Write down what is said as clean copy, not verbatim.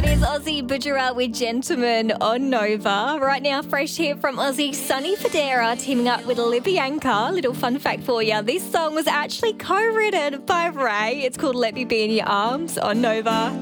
That is Aussie Budgerah with Gentleman on Nova. Right now, fresh hit from Aussie Sonny Fodera teaming up with Libyanka. Little fun fact for you, this song was actually co-written by Ray. It's called Let Me Be In Your Arms on Nova.